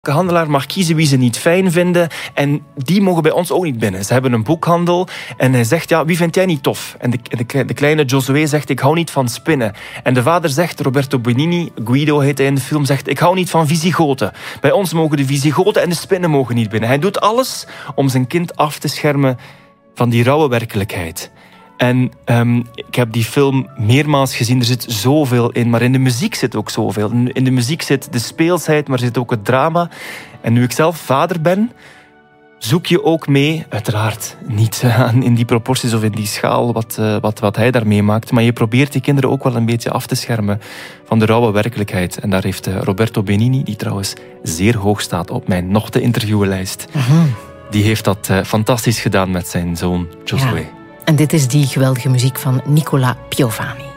De handelaar mag kiezen wie ze niet fijn vinden en die mogen bij ons ook niet binnen. Ze hebben een boekhandel en hij zegt, ja, wie vind jij niet tof? En de kleine Josué zegt, ik hou niet van spinnen. En de vader zegt, Roberto Benigni, Guido heet hij in de film, zegt, ik hou niet van Visigoten. Bij ons mogen de Visigoten en de spinnen mogen niet binnen. Hij doet alles om zijn kind af te schermen van die rauwe werkelijkheid. En ik heb die film meermaals gezien. Er zit zoveel in, maar in de muziek zit ook zoveel. In de muziek zit de speelsheid, maar zit ook het drama. En nu ik zelf vader ben, zoek je ook mee, uiteraard niet in die proporties of in die schaal wat hij daarmee maakt, maar je probeert die kinderen ook wel een beetje af te schermen van de rauwe werkelijkheid. En daar heeft Roberto Benigni, die trouwens zeer hoog staat op mijn nog te interviewenlijst, die heeft dat fantastisch gedaan met zijn zoon Josué. Ja. En dit is die geweldige muziek van Nicola Piovani.